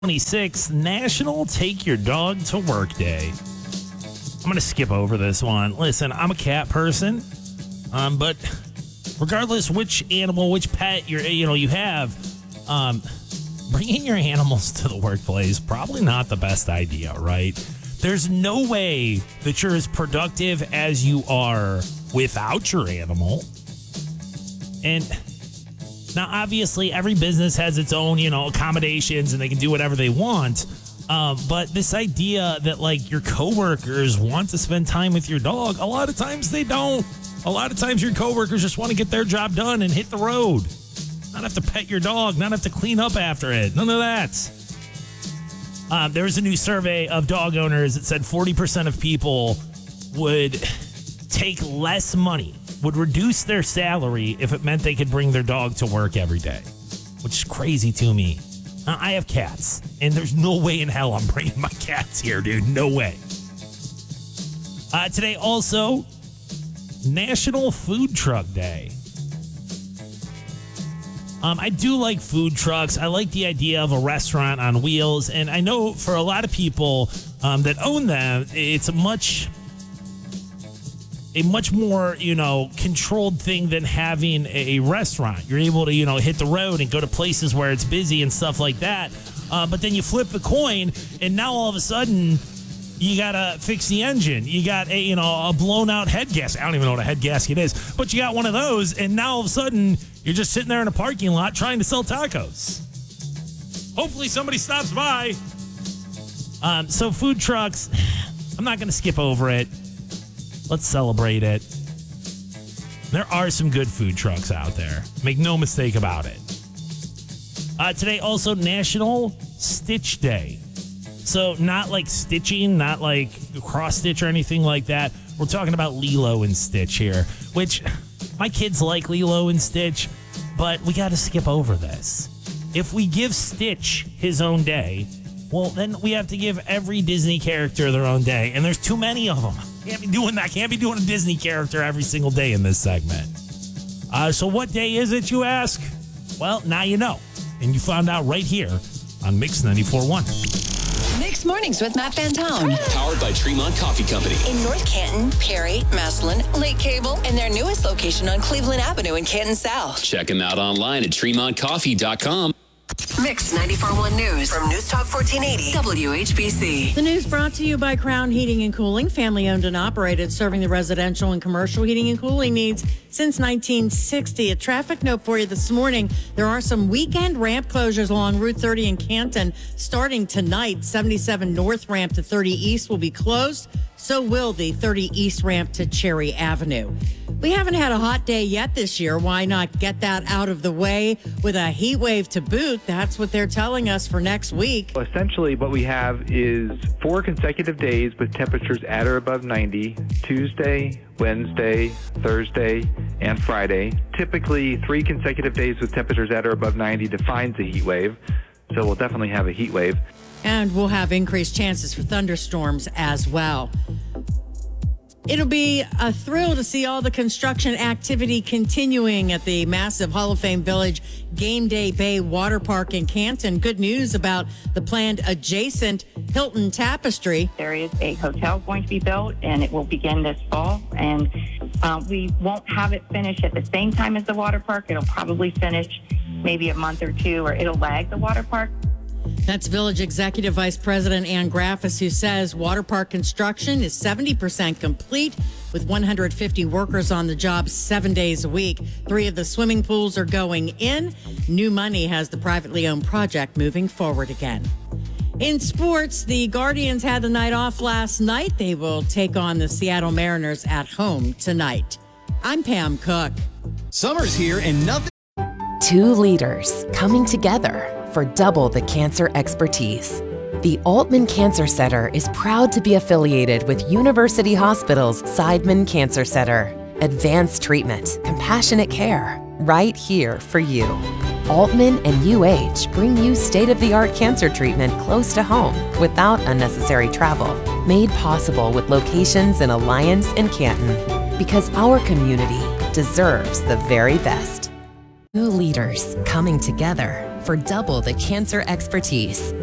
26th, National Take Your Dog to Work Day. I'm going to skip over this one. Listen, I'm a cat person, but regardless which animal, which pet you have, bringing your animals to the workplace probably not the best idea, right? There's no way that you're as productive as you are without your animal. And now, obviously, every business has its own, accommodations, and they can do whatever they want. But this idea that, your coworkers want to spend time with your dog, a lot of times they don't. A lot of times your coworkers just want to get their job done and hit the road. Not have to pet your dog, not have to clean up after it. None of that. There was a new survey of dog owners that said 40% of people would take less money, would reduce their salary if it meant they could bring their dog to work every day, which is crazy to me. I have cats, and there's no way in hell I'm bringing my cats here, dude. No way. Today also, National Food Truck Day. I do like food trucks. I like the idea of a restaurant on wheels, and I know for a lot of people that own them, it's a much more, controlled thing than having a restaurant. You're able to, hit the road and go to places where it's busy and stuff like that. But then you flip the coin, and now all of a sudden, you got to fix the engine. You got a blown out head gasket. I don't even know what a head gasket is, but you got one of those, and now all of a sudden, you're just sitting there in a parking lot trying to sell tacos. Hopefully somebody stops by. So food trucks, I'm not going to skip over it. Let's celebrate it. There are some good food trucks out there. Make no mistake about it. Today also National Stitch Day. So not like stitching, not like cross stitch or anything like that. We're talking about Lilo and Stitch here, which my kids like Lilo and Stitch, but we got to skip over this. If we give Stitch his own day, well, then we have to give every Disney character their own day, and there's too many of them. Can't be doing that. Can't be doing a Disney character every single day in this segment. So what day is it, you ask? Well, now you know. And you found out right here on Mix 94.1. Mixed Mornings with Matt Fantone. Powered by Tremont Coffee Company. In North Canton, Perry, Massillon, Lake Cable, and their newest location on Cleveland Avenue in Canton South. Check them out online at TremontCoffee.com. Mix 94.1 News from News Talk 1480 WHBC. The news brought to you by Crown Heating and Cooling, family owned and operated, serving the residential and commercial heating and cooling needs since 1960. A traffic note for you this morning. There are some weekend ramp closures along Route 30 in Canton starting tonight. 77 North ramp to 30 East will be closed. So will the 30 East ramp to Cherry Avenue. We haven't had a hot day yet this year. Why not get that out of the way with a heat wave to boot? That's what they're telling us for next week. Essentially, what we have is 4 consecutive days with temperatures at or above 90, Tuesday, Wednesday, Thursday, and Friday. Typically, 3 consecutive days with temperatures at or above 90 defines a heat wave. So we'll definitely have a heat wave. And we'll have increased chances for thunderstorms as well. It'll be a thrill to see all the construction activity continuing at the massive Hall of Fame Village Game Day Bay Water Park in Canton. Good news about the planned adjacent Hilton Tapestry. There is a hotel going to be built, and it will begin this fall. And we won't have it finished at the same time as the water park. It'll probably finish maybe a month or two, or it'll lag the water park. That's Village Executive Vice President Ann Graffis, who says water park construction is 70% complete with 150 workers on the job 7 days a week. 3 of the swimming pools are going in. New money has the privately owned project moving forward again. In sports, the Guardians had the night off last night. They will take on the Seattle Mariners at home tonight. I'm Pam Cook. Summer's here and nothing. 2 leaders coming together for double the cancer expertise. The Altman Cancer Center is proud to be affiliated with University Hospital's Seidman Cancer Center. Advanced treatment, compassionate care, right here for you. Altman and UH bring you state-of-the-art cancer treatment close to home without unnecessary travel. Made possible with locations in Alliance and Canton. Because our community deserves the very best. 2 leaders coming together for double the cancer expertise.